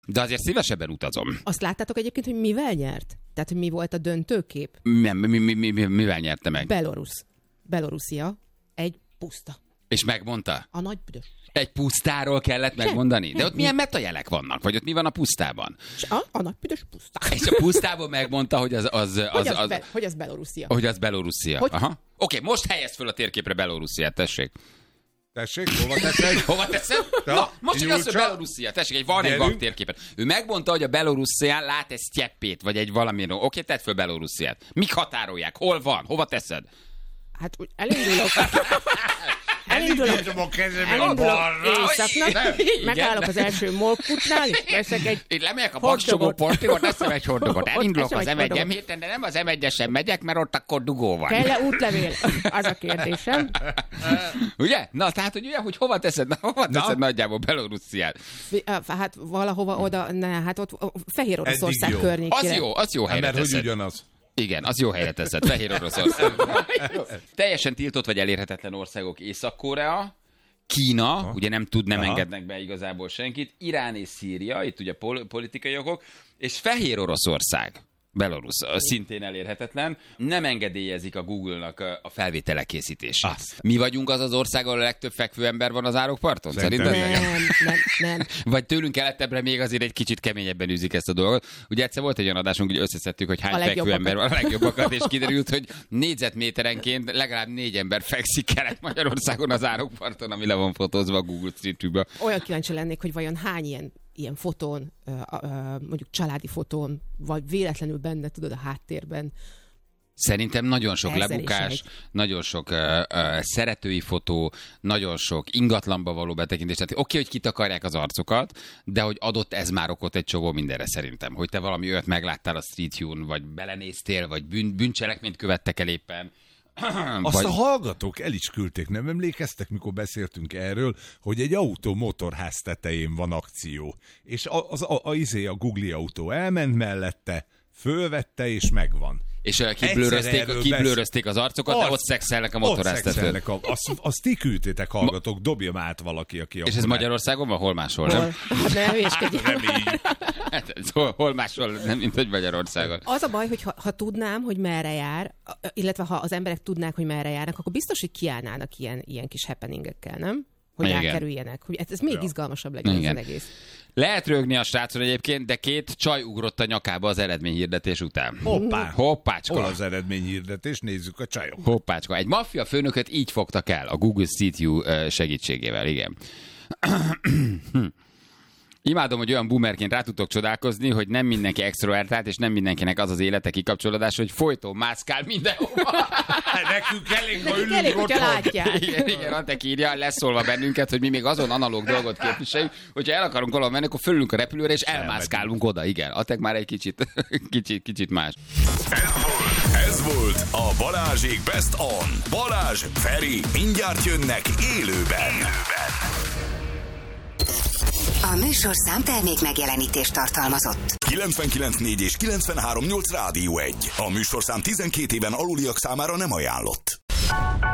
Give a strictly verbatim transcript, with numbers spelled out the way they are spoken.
De azért szívesebben utazom. Azt láttátok egyébként, hogy mivel nyert? Tehát, hogy mi volt a döntőkép? Nem, mi, mi, mi, mi, mivel nyerte meg? Belorusz. Belorusszia. Egy puszta. És megmondta? A nagy büdös. Egy pusztáról kellett Sem. megmondani? De ott Nem. milyen metajelek vannak? Vagy ott mi van a pusztában? A, a nagy büdös puszta. És a pusztában megmondta, hogy az... az, az, hogy, az, az, be, hogy az Belorusszia. Hogy az Belorusszia. Hogy... Aha. Oké, okay, most helyezd föl a térképre Belorussziát, tessék. Tessék, hova teszed? Hova teszed? Ja, Na, most csak az, hogy Julcsa. Belorusszia. Tessék, egy van egy Gyerünk. vak térképet. Ő megmondta, hogy a Belorusszián lát egy sztyeppét, vagy egy valamilyen. Oké, okay, tedd föl Belorussziát. Mik határolják? Hol van? Hova teszed? Hát úgy elindulok. Elindulok, Elindítom a kezemet elindulok balra. északnak, Igen. megállok az első molkutnál, és veszek egy Én lemegyek a Baksogó portigot, eszem egy hordogot. Ott Elindulok eszem az egy em egyem hordogot. héten, de nem az em egyesen megyek, mert ott akkor dugó van. kell-e útlevél? Az a kérdésem. Ugye? Na, tehát, hogy ugye, hogy hova teszed, na, hova teszed Na. nagyjából Belorussziát? Hát valahova oda, ne, hát ott Fehér Oroszország Eddig jó. környékére. Az jó, az jó Hát, helyre mert hogy teszed. ugyanaz. Igen, az jó helyre teszed. Fehér Oroszország. Teljesen tiltott vagy elérhetetlen országok: Észak-Korea, Kína, Aha. ugye nem tud, nem Aha. engednek be igazából senkit, Irán és Szíria, itt ugye pol- politikai jogok, és Fehér Oroszország, Belarus, szintén elérhetetlen, nem engedélyezik a Google-nak a a felvételek készítését. Azt. Mi vagyunk az az ország, ahol a legtöbb fekvő ember van az árokparton? Szerintem Szerinted? Nem, nem, nem. Vagy tőlünk keletebbre még azért egy kicsit keményebben űzik ezt a dolgot. Ugye egyszer volt egy olyan adásunk, hogy összeszedtük, hogy hány A fekvő legjobbakat. ember van, a legjobbakat, és kiderült, hogy négyzetméterenként legalább négy ember fekszik Kelet-Magyarországon az árokparton, ami le van fotózva a Google Street View-ba. Olyan kíváncsi lennék, hogy vajon hány ilyen, ilyen fotón, ö, ö, mondjuk családi fotón, vagy véletlenül benne, tudod, a háttérben. Szerintem nagyon sok Ezer is lebukás, egy. nagyon sok uh, uh, szeretői fotó, nagyon sok ingatlanba való betekintés. Tehát oké, hogy kitakarják az arcokat, de hogy adott ez már okot egy csomó mindenre szerintem. Hogy te valami olyat megláttál a Street View-n, vagy belenéztél, vagy bűn, bűncselekményt követtek el éppen. Azt Vagy- a hallgatók el is küldték, nem emlékeztek, mikor beszéltünk erről, hogy egy autó motorház tetején van akció. És a, az, a, a, izé, a Google autó elment mellette, fölvette és megvan. És uh, Egyszer kiblőrözték, erről kiblőrözték az arcokat, de Azt- ott szexelnek a Ott motorháztetőn. szexelnek a, azt, azt ti küldtétek, hallgatók, dobja már át valaki, aki És akkor ez meg- Magyarországon van? Hol máshol, Hol? nem? Hát ne hülyéskedj. Nem így. Hát, ez hol, hol máshol, nem, mint hogy Magyarországon. Az a baj, hogy ha, ha tudnám, hogy merre jár, illetve ha az emberek tudnák, hogy merre járnak, akkor biztos, hogy kiállnának ilyen, ilyen kis happeningekkel, nem? Hogy Igen. rákerüljenek. Hogy ez még Ja. izgalmasabb legyen ez Igen. az egész. Lehet rögni a srácon egyébként, de két csaj ugrott a nyakába az eredményhirdetés után. Hoppá. Hoppácska. Hol az eredményhirdetés? Nézzük a csajok. Hoppácska. Egy maffia főnököt így fogtak el a Google Street View ö, segítségével, igen. Imádom, hogy olyan boomerként rá tudtok csodálkozni, hogy nem mindenki extrovertált, és nem mindenkinek az az élete kikapcsolódás, hogy folyton mászkál mindenhova. Nekünk elég, ha Nekik ülünk elég, hogyha otthon. látják. Igen, igen, Antek írja, leszólva bennünket, hogy mi még azon analóg dolgot képviseljük, hogyha el akarunk valahol menni, akkor fölülünk a repülőre, és elmászkálunk oda, igen. Antek már egy kicsit, kicsit, kicsit más. Ez volt a Balázsék Best On. Balázs, Feri, mindjárt jönnek élőben. A műsorszám termék megjelenítést tartalmazott. kilencvenkilenc négy és kilencvenhárom nyolc Rádió egy. A műsorszám tizenkét éven aluliak számára nem ajánlott.